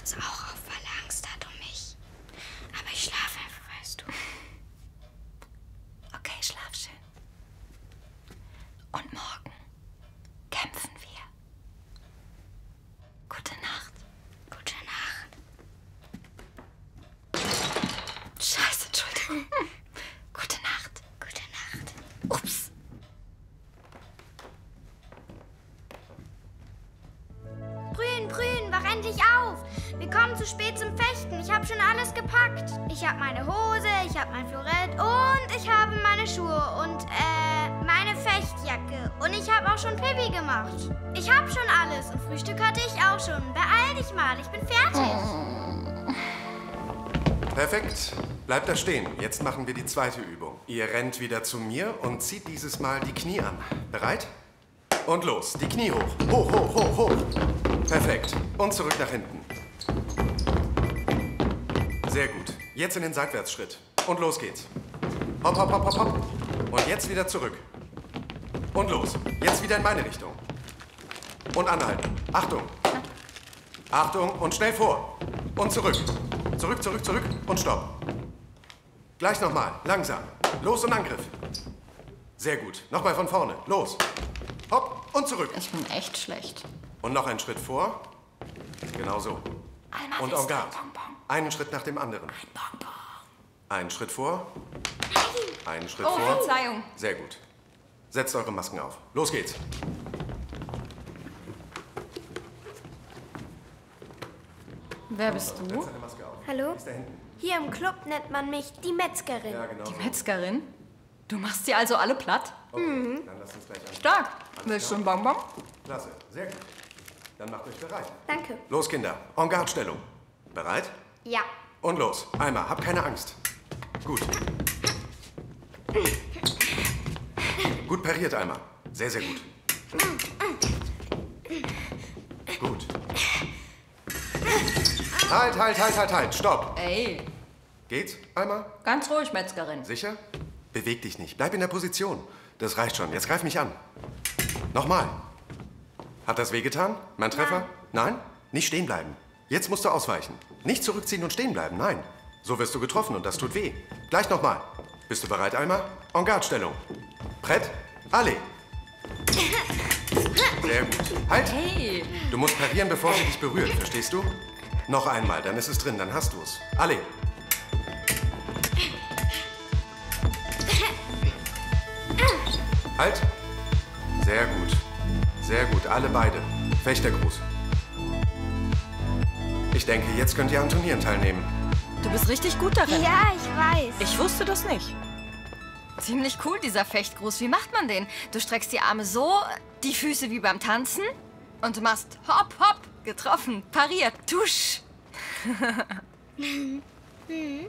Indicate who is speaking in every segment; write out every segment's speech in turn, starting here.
Speaker 1: nachts auch auf, weil er Angst hat um mich. Aber ich schlafe einfach, weißt du.
Speaker 2: Okay, schlaf schön. Und morgen kämpfen wir. Gute Nacht.
Speaker 1: Gute Nacht.
Speaker 2: Scheiße, Entschuldigung. Gute Nacht.
Speaker 1: Gute Nacht.
Speaker 2: Ups.
Speaker 1: Brün, wach endlich auf! Wir kommen zu spät zum Fechten. Ich habe schon alles gepackt. Ich habe meine Hose, ich habe mein Florett und ich habe meine Schuhe und, meine Fechtjacke. Und ich habe auch schon Pipi gemacht. Ich habe schon alles und Frühstück hatte ich auch schon. Beeil dich mal, ich bin fertig.
Speaker 3: Perfekt. Bleibt da stehen. Jetzt machen wir die zweite Übung. Ihr rennt wieder zu mir und zieht dieses Mal die Knie an. Bereit? Und los. Die Knie hoch. Hoch, hoch, hoch, hoch. Perfekt. Und zurück nach hinten. Sehr gut. Jetzt in den Seitwärtsschritt. Und los geht's. Hopp, hopp, hopp, hopp, hopp. Und jetzt wieder zurück. Und los. Jetzt wieder in meine Richtung. Und anhalten. Achtung. Achtung und schnell vor. Und zurück. Zurück, zurück, zurück und stopp. Gleich nochmal. Langsam. Los und Angriff. Sehr gut. Nochmal von vorne. Los. Hopp und zurück.
Speaker 2: Ich bin echt schlecht.
Speaker 3: Und noch einen Schritt vor. Genau so.
Speaker 2: Alma,
Speaker 3: Und
Speaker 2: willst
Speaker 3: en
Speaker 2: du ein
Speaker 3: garde.
Speaker 2: Bonbon?
Speaker 3: Einen Schritt nach dem anderen.
Speaker 2: Ein Bonbon.
Speaker 3: Einen Schritt vor. Einen Schritt
Speaker 2: Oh,
Speaker 3: vor.
Speaker 2: Verzeihung.
Speaker 3: Sehr gut. Setzt eure Masken auf. Los geht's.
Speaker 2: Wer bist du?
Speaker 3: Setzt deine Maske auf.
Speaker 1: Hallo?
Speaker 3: Ist da hinten.
Speaker 1: Hier im Club nennt man mich die Metzgerin.
Speaker 3: Ja, genau.
Speaker 2: Die
Speaker 3: so.
Speaker 2: Metzgerin? Du machst sie also alle platt?
Speaker 3: Okay, dann lasst uns gleich an.
Speaker 2: Stark. Willst du ein Bonbon?
Speaker 3: Klasse. Sehr gut. Dann macht euch bereit.
Speaker 1: Danke.
Speaker 3: Los, Kinder. En garde Stellung. Bereit?
Speaker 1: Ja.
Speaker 3: Und los. Einmal. Habt keine Angst. Gut. Gut pariert, Eimer. Sehr, sehr gut. Gut. Halt. Stopp.
Speaker 2: Ey,
Speaker 3: Geht's, Eimer?
Speaker 2: ganz ruhig, Metzgerin.
Speaker 3: Sicher? Beweg dich nicht. Bleib in der Position. Das reicht schon. Jetzt greif mich an. Nochmal. Hat das wehgetan? Mein Treffer? Nein? Nicht stehen bleiben. Jetzt musst du ausweichen. Nicht zurückziehen und stehen bleiben. Nein. So wirst du getroffen und das tut weh. Gleich nochmal. Bist du bereit, Eimer? En garde Stellung. Prêt? Allez. Sehr gut. Halt!
Speaker 2: Hey,
Speaker 3: Du musst parieren, bevor sie dich berührt. Verstehst du? Noch einmal, dann ist es drin. Dann hast du es. Allez. Halt! Sehr gut. Sehr gut, alle beide. Fechtergruß. Ich denke, jetzt könnt ihr an Turnieren teilnehmen.
Speaker 2: du bist richtig gut darin.
Speaker 1: Ja, ich weiß.
Speaker 2: Ich wusste das nicht. Ziemlich cool, dieser Fechtgruß. Wie macht man den? Du streckst die Arme so, die Füße wie beim Tanzen und du machst hopp, hopp, getroffen, pariert, tusch.
Speaker 1: Grün,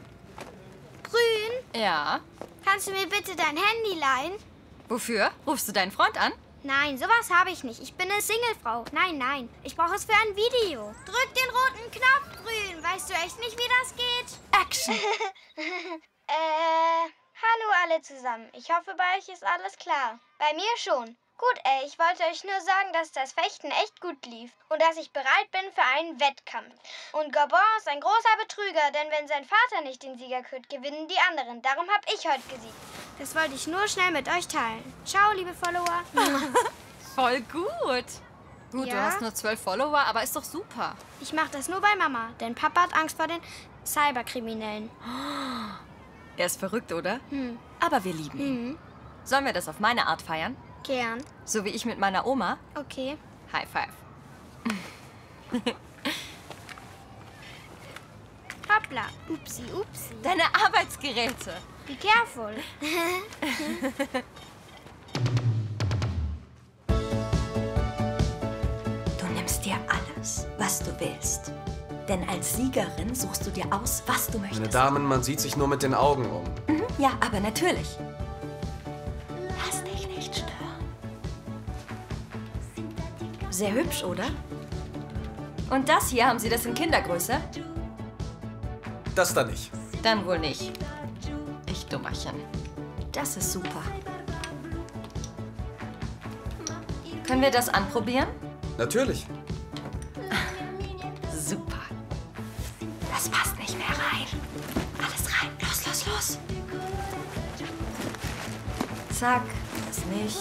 Speaker 2: Ja.
Speaker 1: kannst du mir bitte dein Handy leihen?
Speaker 2: Wofür? Rufst du deinen Freund an?
Speaker 1: Nein, sowas habe ich nicht. Ich bin eine Singlefrau. Nein. Ich brauche es für ein Video. Drück den roten Knopf, Grün. Weißt du echt nicht, wie das geht?
Speaker 2: Action.
Speaker 1: Hallo alle zusammen. Ich hoffe, bei euch ist alles klar. Bei mir schon. Gut, ich wollte euch nur sagen, dass das Fechten echt gut lief und dass ich bereit bin für einen Wettkampf. Und Gabon ist ein großer Betrüger, denn wenn sein Vater nicht den Sieger kürt, gewinnen die anderen. Darum habe ich heute gesiegt. Das wollte ich nur schnell mit euch teilen. Ciao, liebe Follower.
Speaker 2: Voll gut. Gut,
Speaker 1: Ja?
Speaker 2: du hast nur 12 Follower, aber ist doch super.
Speaker 1: Ich mache das nur bei Mama, denn Papa hat Angst vor den Cyberkriminellen.
Speaker 2: Er ist verrückt, oder? Aber wir lieben ihn. Sollen wir das auf meine Art feiern?
Speaker 1: Gern.
Speaker 2: So wie ich mit meiner Oma?
Speaker 1: Okay.
Speaker 2: High five.
Speaker 1: Hoppla. Upsi.
Speaker 2: Deine Arbeitsgeräte.
Speaker 1: Be careful.
Speaker 4: Du nimmst dir alles, was du willst. Denn als Siegerin suchst du dir aus, was du möchtest.
Speaker 5: Meine Damen, man sieht sich nur mit den Augen um.
Speaker 4: Ja, aber natürlich. Lass dich nicht stören. Sehr hübsch, oder?
Speaker 2: Und das hier, haben Sie das in Kindergröße?
Speaker 5: Das da nicht.
Speaker 2: Dann wohl nicht. Ich Dummerchen.
Speaker 4: Das ist super.
Speaker 2: Können wir das anprobieren?
Speaker 5: Natürlich.
Speaker 2: Super.
Speaker 4: Das passt nicht mehr rein. Alles rein. Los, los, los.
Speaker 2: Zack, das nicht.